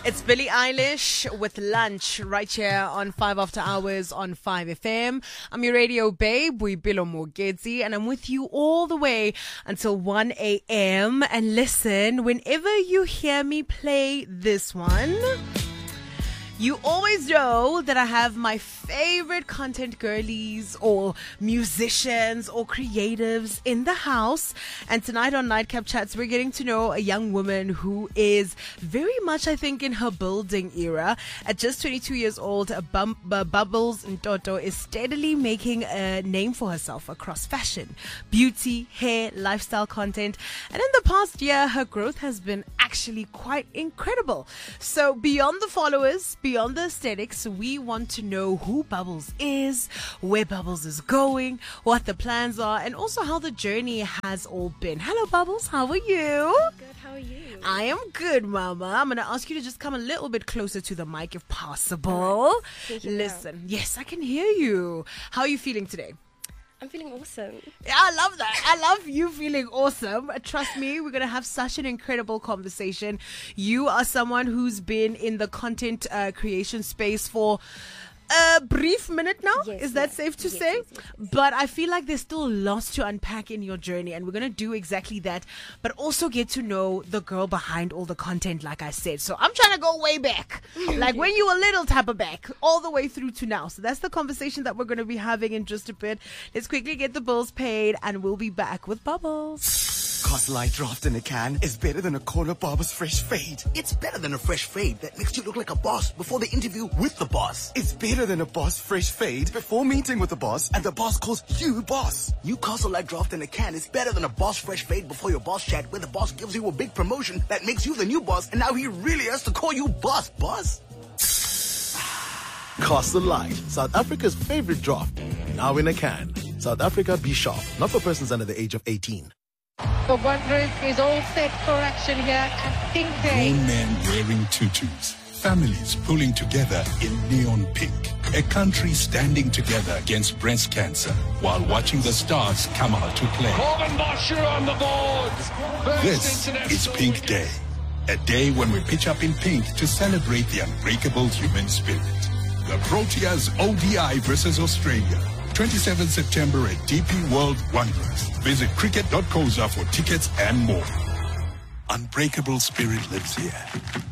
It's Billie Eilish with Lunch right here on 5 After Hours on 5FM. I'm your radio babe, Boipelo Mogezi, and I'm with you all the way until 1 a.m. And listen, whenever you hear me play this one, you always know that I have my favorite content girlies or musicians or creatives in the house. And tonight on Nightcap Chats, we're getting to know a young woman who is very much, I think, in her building era. At just 22 years old, Bubbles Ntoto is steadily making a name for herself across fashion, beauty, hair, lifestyle content. And in the past year, her growth has been actually quite incredible. So beyond the followers, beyond the aesthetics, we want to know who Bubbles is, where Bubbles is going, what the plans are, and also how the journey has all been. Hello, Bubbles. How are you? Good. How are you? I am good, Mama. I'm going to ask you to just come a little bit closer to the mic if possible. Listen. Yes, I can hear you. How are you feeling today? I'm feeling awesome. Yeah, I love that. I love you feeling awesome. Trust me, we're going to have such an incredible conversation. You are someone who's been in the content creation space for a brief minute now. Yes, Is that safe to say? Yes. But I feel like there's still lots to unpack in your journey, and we're going to do exactly that, but also get to know the girl behind all the content, like I said. So I'm trying to go way back, like when you were little type of back, all the way through to now. So that's the conversation that we're going to be having in just a bit. Let's quickly get the bills paid, and we'll be back with Bubbles. Cause light draft in a can is better than a corner barber's fresh fade. It's better than a fresh fade that makes you look like a boss before the interview with the boss. It's better than a boss fresh fade before meeting with the boss and the boss calls you boss. Newcastle Light Draft in a can is better than a boss fresh fade before your boss chat where the boss gives you a big promotion that makes you the new boss and now he really has to call you boss. Castle Light, South Africa's favorite draft. Now in a can. South Africa, be sharp. Not for persons under the age of 18. The Wanderers is all set for action here at Pink Day. Grown men wearing tutus. Families pulling together in neon pink. A country standing together against breast cancer while watching the stars come out to play. Corbin Bosher on the board. This is Pink Day. A day when we pitch up in pink to celebrate the unbreakable human spirit. The Proteas ODI versus Australia. 27th September at DP World Wanderers. Visit cricket.coza for tickets and more. Unbreakable spirit lives here.